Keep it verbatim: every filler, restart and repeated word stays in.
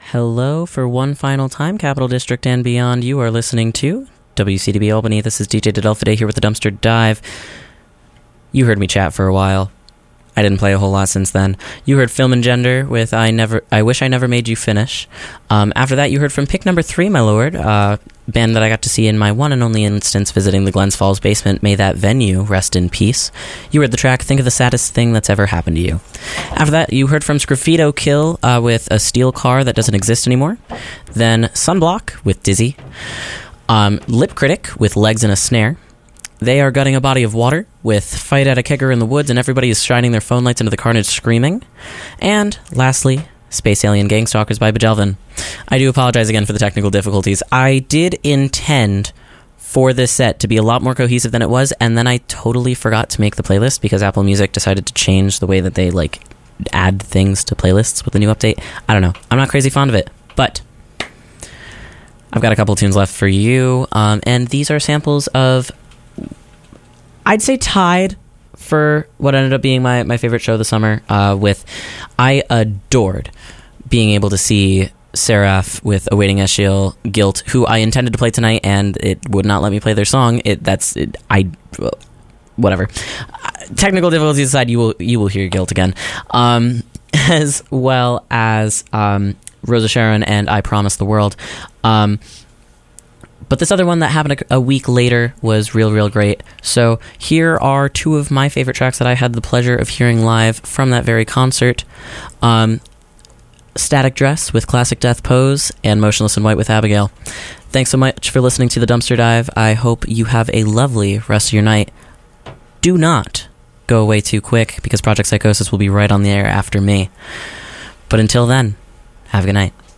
Hello for one final time, Capital District and beyond. You are listening to W C D B Albany. This is D J Didelphide here with the Dumpster Dive. You heard me chat for a while. I didn't play a whole lot since then. You heard Film and Gender with I Never, I Wish I Never Made You Finish. Um, after that, you heard from Pick Number Three, my lord, uh, band that I got to see in my one and only instance visiting the Glens Falls basement. May that venue rest in peace. You heard the track Think of the Saddest Thing That's Ever Happened to You. After that, you heard from Sgraffito Kill uh, with A Steel Car That Doesn't Exist Anymore. Then Sunblock with Dizzy. Um, Lip Critic with Legs in a Snare. They are gutting a body of water with Fight at a Kegger in the Woods, and everybody is shining their phone lights into the carnage screaming. And lastly, Space Alien Gangstalkers by Bajelvin. I do apologize again for the technical difficulties. I did intend for this set to be a lot more cohesive than it was, and then I totally forgot to make the playlist because Apple Music decided to change the way that they like add things to playlists with the new update. I don't know. I'm not crazy fond of it, but I've got a couple tunes left for you, um, and these are samples of, I'd say, tied for what ended up being my, my favorite show this summer, uh, with I adored being able to see Seraph with Awaiting Eschiel Guilt, who I intended to play tonight, and it would not let me play their song. It that's it, I whatever. Uh, technical difficulties aside, you will you will hear Guilt again, um, as well as um, Rosa Sharon and I Promise the World. Um, But this other one that happened a, a week later was real, real great. So here are two of my favorite tracks that I had the pleasure of hearing live from that very concert. Um, Static Dress with Classic Death Pose and Motionless in White with Abigail. Thanks so much for listening to The Dumpster Dive. I hope you have a lovely rest of your night. Do not go away too quick because Project Psychosis will be right on the air after me. But until then, have a good night.